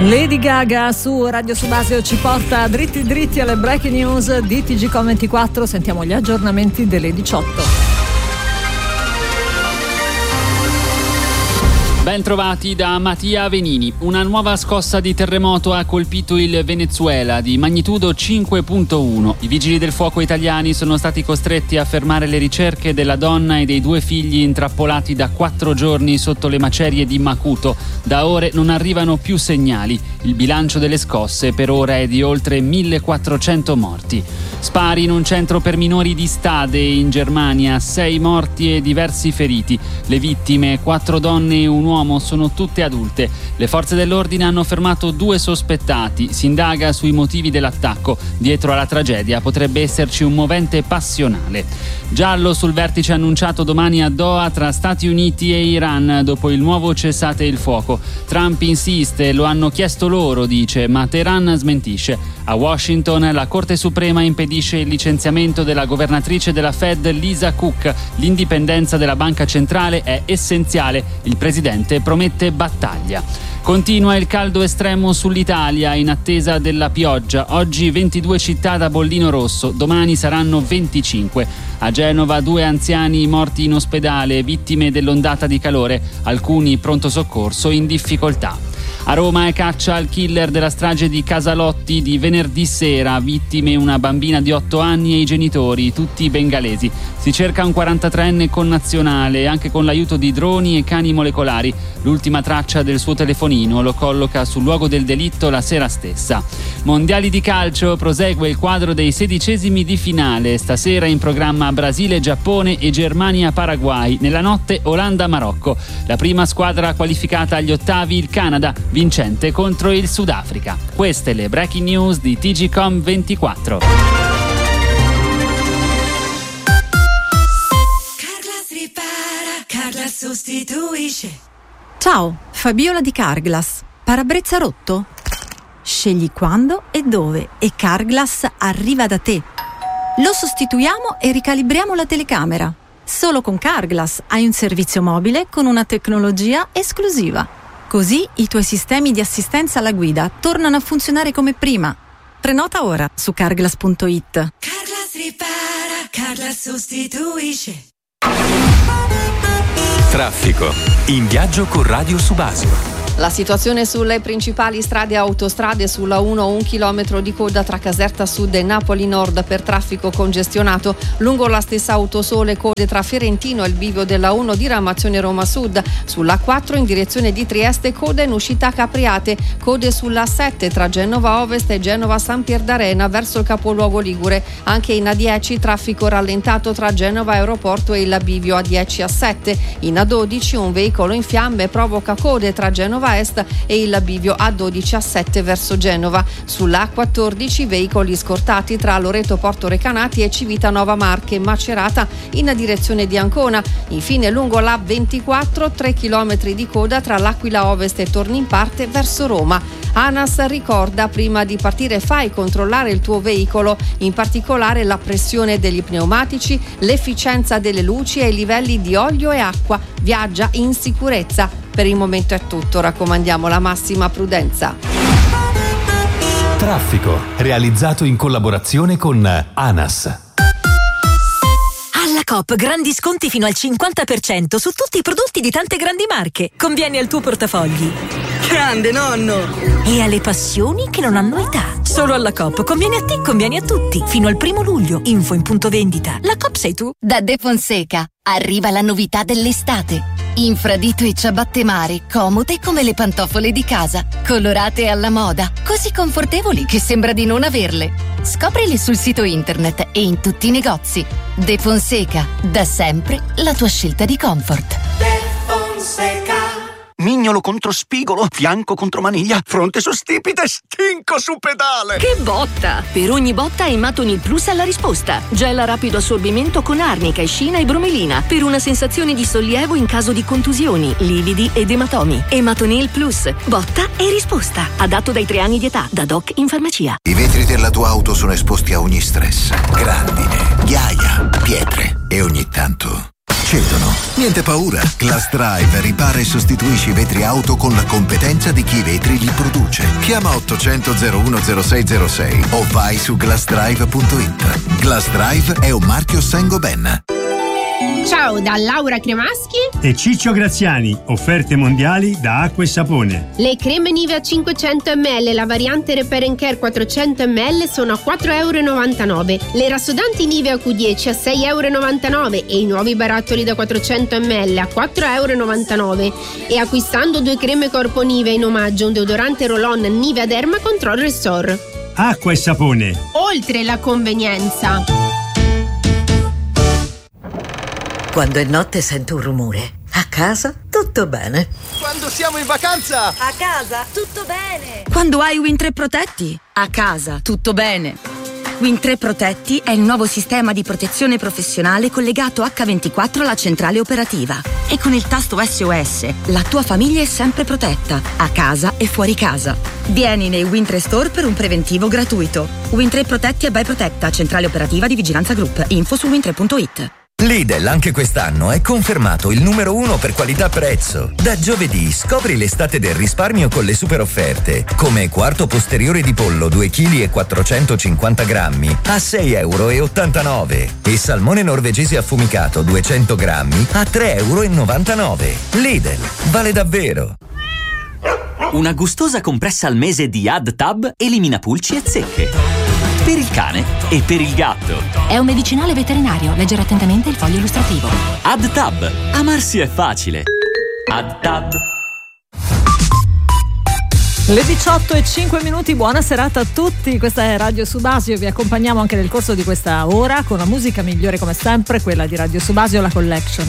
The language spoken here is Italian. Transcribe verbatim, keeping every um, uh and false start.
Lady Gaga su Radio Subasio ci porta dritti dritti alle breaking news di T G Com ventiquattro. Sentiamo gli aggiornamenti delle diciotto. Ben trovati da Mattia Venini. Una nuova scossa di terremoto ha colpito il Venezuela di magnitudo cinque virgola uno. I vigili del fuoco italiani sono stati costretti a fermare le ricerche della donna e dei due figli intrappolati da quattro giorni sotto le macerie di Macuto. Da ore non arrivano più segnali. Il bilancio delle scosse per ora è di oltre millequattrocento morti. Spari in un centro per minori di Stade in Germania, sei morti e diversi feriti. Le vittime, quattro donne e un uomo, sono tutte adulte. Le forze dell'ordine hanno fermato due sospettati. Si indaga sui motivi dell'attacco. Dietro alla tragedia potrebbe esserci un movente passionale. Giallo sul vertice annunciato domani a Doha tra Stati Uniti e Iran dopo il nuovo cessate il fuoco. Trump insiste, lo hanno chiesto loro, dice, ma Teheran smentisce. A Washington la Corte Suprema impedisce il licenziamento della governatrice della Fed Lisa Cook. L'indipendenza della banca centrale è essenziale. Il presidente promette battaglia. Continua il caldo estremo sull'Italia in attesa della pioggia. Oggi ventidue città da bollino rosso, domani saranno venticinque. A Genova due anziani morti in ospedale, vittime dell'ondata di calore, alcuni pronto soccorso in difficoltà. A Roma è caccia al killer della strage di Casalotti di venerdì sera, vittime una bambina di otto anni e i genitori, tutti bengalesi. Si cerca un quarantatreenne connazionale, anche con l'aiuto di droni e cani molecolari. L'ultima traccia del suo telefonino lo colloca sul luogo del delitto la sera stessa. Mondiali di calcio, prosegue il quadro dei sedicesimi di finale. Stasera in programma Brasile-Giappone e Germania-Paraguay. Nella notte Olanda-Marocco. La prima squadra qualificata agli ottavi, il Canada, vincente contro il Sudafrica. Queste le breaking news di T G Com ventiquattro. Carglass ripara, Carglass sostituisce. Ciao, Fabiola di Carglass. Parabrezza rotto? Scegli quando e dove e Carglass arriva da te. Lo sostituiamo e ricalibriamo la telecamera. Solo con Carglass hai un servizio mobile con una tecnologia esclusiva. Così i tuoi sistemi di assistenza alla guida tornano a funzionare come prima. Prenota ora su carglass punto it. Carglass ripara, Carglass sostituisce. Traffico. In viaggio con Radio Subasio. La situazione sulle principali strade e autostrade: sulla uno un chilometro di coda tra Caserta Sud e Napoli Nord per traffico congestionato. Lungo la stessa Autosole code tra Ferentino e il bivio della uno diramazione Roma Sud. Sulla quattro in direzione di Trieste code in uscita Capriate. Code sulla sette tra Genova Ovest e Genova San Pierdarena verso il capoluogo ligure. Anche in A dieci traffico rallentato tra Genova Aeroporto e il bivio A dieci A sette. In A dodici un veicolo in fiamme provoca code tra Genova Est e il bivio A dodici A sette verso Genova. Sulla A quattordici veicoli scortati tra Loreto Porto Recanati e Civitanova Marche Macerata in direzione di Ancona. Infine lungo la ventiquattro tre chilometri di coda tra l'Aquila Ovest e Tornimparte verso Roma. ANAS ricorda: prima di partire fai controllare il tuo veicolo, in particolare la pressione degli pneumatici, l'efficienza delle luci e i livelli di olio e acqua. Viaggia in sicurezza. Per il momento è tutto, raccomandiamo la massima prudenza. Traffico, realizzato in collaborazione con ANAS. Alla Coop grandi sconti fino al cinquanta per cento su tutti i prodotti di tante grandi marche. Conviene al tuo portafogli. Grande nonno! E alle passioni che non hanno età. Solo alla Coop conviene a te, conviene a tutti. Fino al primo luglio. Info in punto vendita. La Coop sei tu. Da De Fonseca arriva la novità dell'estate. Infradito e ciabatte mare, comode come le pantofole di casa, colorate alla moda, così confortevoli che sembra di non averle. Scoprili sul sito internet e in tutti i negozi. De Fonseca, da sempre la tua scelta di comfort. De Fonseca. Mignolo contro spigolo, fianco contro maniglia, fronte su stipite, stinco su pedale. Che botta! Per ogni botta Ematonil Plus ha la risposta. Gel a rapido assorbimento con arnica, escina e bromelina per una sensazione di sollievo in caso di contusioni, lividi ed ematomi. Ematonil Plus, botta e risposta. Adatto dai tre anni di età, da doc in farmacia. I vetri della tua auto sono esposti a ogni stress. Grandine, ghiaia, pietre e ogni tanto cedono. Niente paura. Glass Drive ripara e sostituisce i vetri auto con la competenza di chi i vetri li produce. Chiama ottocento zero uno zero sei zero sei o vai su glass drive punto it. Glass Drive è un marchio Saint-Gobain. Ciao da Laura Cremaschi e Ciccio Graziani, offerte mondiali da Acqua e Sapone. Le creme Nivea cinquecento millilitri e la variante Repair and Care quattrocento millilitri sono a quattro virgola novantanove euro. Le rassodanti Nivea Q dieci a sei virgola novantanove euro e i nuovi barattoli da quattrocento millilitri a quattro virgola novantanove euro. E acquistando due creme corpo Nivea in omaggio un deodorante roll-on Nivea Derma Control Restore. Acqua e Sapone. Oltre la convenienza. Quando è notte sento un rumore. A casa tutto bene. Quando siamo in vacanza! A casa tutto bene. Quando hai Win tre Protetti? A casa tutto bene. Win tre Protetti è il nuovo sistema di protezione professionale collegato acca ventiquattro alla centrale operativa. E con il tasto S O S la tua famiglia è sempre protetta, a casa e fuori casa. Vieni nei Win tre Store per un preventivo gratuito. Win tre Protetti e by Protetta, centrale operativa di Vigilanza Group. Info su win tre punto it. Lidl anche quest'anno è confermato il numero uno per qualità-prezzo. Da giovedì scopri l'estate del risparmio con le super offerte, come quarto posteriore di pollo due chili e quattrocentocinquanta grammi a sei virgola ottantanove euro e salmone norvegese affumicato duecento grammi a tre virgola novantanove euro. Lidl, vale davvero! Una gustosa compressa al mese di AdTab elimina pulci e zecche. Per il cane e per il gatto. È un medicinale veterinario. Leggere attentamente il foglio illustrativo. AdTab. Amarsi è facile. AdTab. Le diciotto e cinque minuti, buona serata a tutti. Questa è Radio Subasio. Vi accompagniamo anche nel corso di questa ora con la musica migliore come sempre, quella di Radio Subasio, la Collection.